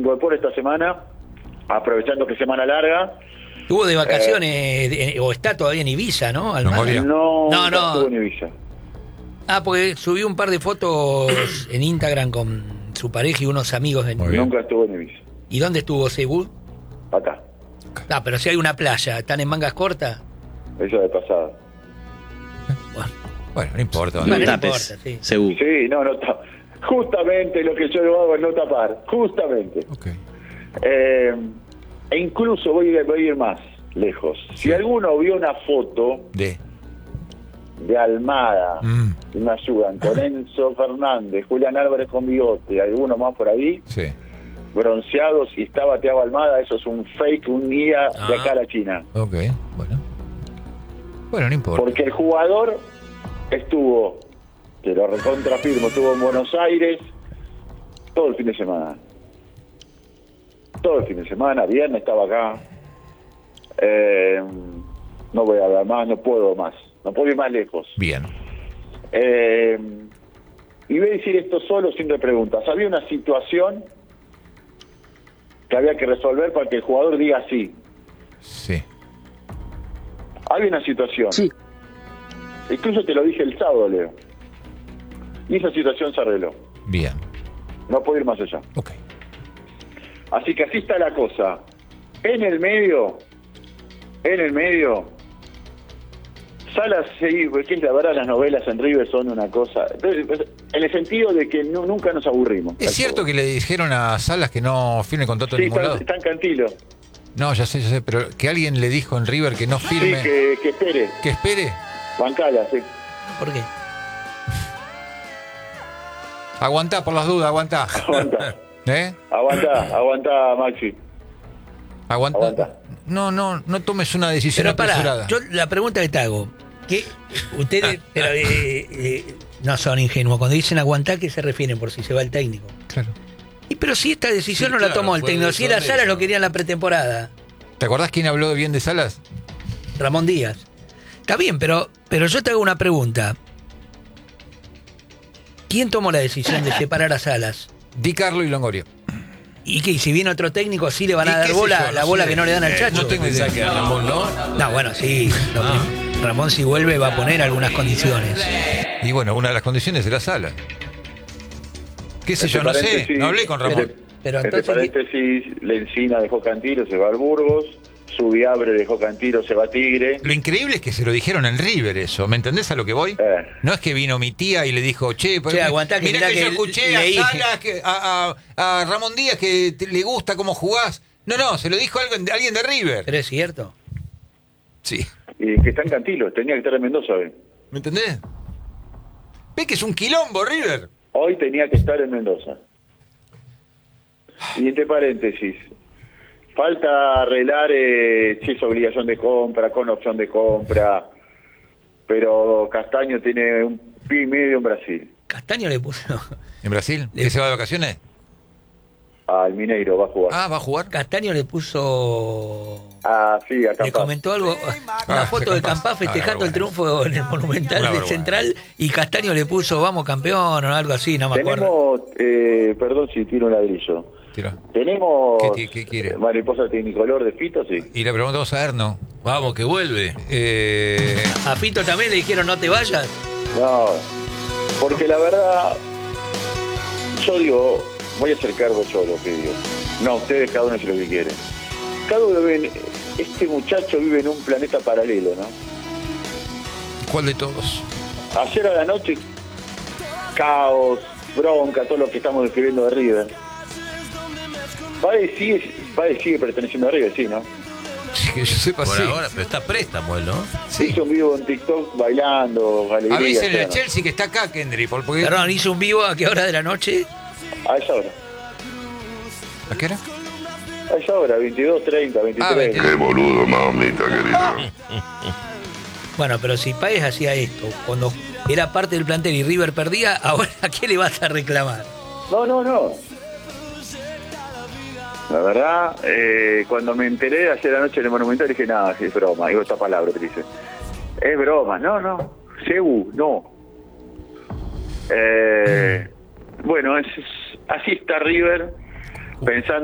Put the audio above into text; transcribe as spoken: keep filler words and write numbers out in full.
incorporo esta semana, aprovechando que es semana larga. Estuvo de vacaciones, eh, de, o está todavía en Ibiza, ¿no? Almada. No, no, no. estuvo en Ibiza. Ah, porque subió un par de fotos en Instagram con su pareja y unos amigos. En... Nunca estuvo en Ibiza. ¿Y dónde estuvo Cebú? Acá. Ah, pero si hay una playa, ¿están en mangas cortas? Eso de pasada. Bueno, bueno no importa. No, no importa, sí. Cebú. Sí, no, no tapa. Justamente lo que yo hago es no tapar. Justamente. Ok. Eh, e incluso voy a, voy a ir más lejos. Si alguno vio una foto De. de Almada, Mm. que me ayudan, con Enzo Fernández, Julián Álvarez con bigote, alguno más por ahí, Sí. bronceados, y estaba Thiago Almada, eso es un fake, un día Ah. de acá a la China. Ok, bueno. Bueno, no importa. Porque el jugador estuvo, que lo recontrafirmo, estuvo en Buenos Aires todo el fin de semana. Todo el fin de semana, viernes estaba acá. Eh, no voy a hablar más, no puedo más. No puedo ir más lejos. Bien. Eh, y voy a decir esto solo sin preguntas. Había una situación que había que resolver para que el jugador diga sí. Sí. Había una situación. Sí. Incluso te lo dije el sábado, Leo. Y esa situación se arregló. Bien. No puedo ir más allá. Ok. Así que así está la cosa. En el medio, en el medio, Salas, sí, que es la verdad, las novelas en River son una cosa. En el sentido de que no, nunca nos aburrimos. ¿Es cierto que le dijeron a Salas que no firme contrato en Sí, ningún están, lado? están Cantilo. No, ya sé, ya sé, pero que alguien le dijo en River que no Sí, firme. que, que espere. Que espere. Bancala, sí. ¿Por qué? Aguantá por las dudas, aguantá. Aguanta. ¿Eh? Aguanta, aguanta, Maxi. Aguanta. Aguanta. No, no, no tomes una decisión Pero pará, apresurada. yo la pregunta que te hago, que ustedes pero, eh, eh, no son ingenuos, cuando dicen aguantar, ¿qué se refieren? Por si se va el técnico. Claro. Y pero si esta decisión Sí, no la claro, tomó el fue técnico, de si era eso. Salas lo quería en la pretemporada, ¿Te acordás quién habló bien de Salas? Ramón Díaz. Está bien, pero, pero yo te hago una pregunta. ¿Quién tomó la decisión de separar a Salas? Di Carlo y Longoria. ¿Y qué? Si viene otro técnico, sí le van ¿Y a qué dar sé bola, yo? la No bola sé. que no le dan al Eh, Chacho. no tengo idea que a Ramón, ¿no? No, bueno, sí. lo Ah. prim- Ramón, si vuelve, va a poner algunas condiciones. Y bueno, una de las condiciones era Salas. ¿Qué sé yo? No sé. paréntesis- No hablé con Ramón. Este, Pero entre entonces- paréntesis, Lencina dejó Cantilo, se va al Burgos. Subiabre dejó Cantilo, se va a Tigre. Lo increíble es que se lo dijeron en River eso. ¿Me entendés a lo que voy? Eh. No es que vino mi tía y le dijo, che, Che, aguantá que mirá mirá que, que yo escuché le a dije". Salas, que, a, a- a Ramón Díaz que te- le gusta cómo jugás. No, no, se lo dijo alguien, alguien de River. Pero es cierto. Sí. Y que está en Cantilo, tenía que estar en Mendoza hoy. ¿Me entendés? ¿Ves que es un quilombo River? Hoy tenía que estar en Mendoza. Y entre paréntesis, falta arreglar eh, si es obligación de compra, con opción de compra, pero Castaño tiene un pie y medio en Brasil. Castaño le puso. ¿En Brasil? Le- ¿Que se va de vacaciones? Al Mineiro va a jugar. Ah, ¿va a jugar? Castaño le puso. Ah, sí, acá Le comentó algo, una Ah, foto de de Campaz. Campás festejando Ah, el triunfo en el Monumental Una de vergüenza. Central y Castaño le puso vamos campeón o algo así, no me acuerdo. Tenemos, eh, perdón si tiro un ladrillo. Tira. Tenemos ¿Qué ti- qué quiere? mariposa tecnicolor de Fito, sí. Y le preguntamos a Erno. Vamos, que vuelve. Eh, A Fito también le dijeron no te vayas. No, porque la verdad, yo digo, voy a hacer cargo yo lo que digo. No, ustedes cada uno hace lo que quiere. Cada uno vive en- este muchacho vive en un planeta paralelo, ¿no? ¿Cuál de todos? Ayer a la noche, caos, bronca, todo lo que estamos describiendo de River. Páez sigue, Páez sigue perteneciendo a River, sí, ¿no? Que yo sepa, Por sí. ahora, pero está préstamo él, ¿no? Sí. Hizo un vivo en TikTok bailando, alegría. Avísenle a ¿no? Chelsea que está acá, Kendry, porque... Perdón, hizo un vivo a qué hora de la noche. A esa hora. ¿A qué hora? A esa hora, veintidós, treinta, veintitrés. Ah, veintidós. Qué boludo, mamita querida. Bueno, pero si Páez hacía esto cuando era parte del plantel y River perdía, ahora ¿a qué le vas a reclamar? No, no, no. La verdad, eh, cuando me enteré ayer anoche en el Monumental dije, nada, es broma. Digo esta palabra que dice. Es broma. No, no. Cebu, no. Eh, bueno, es, así está River pensando.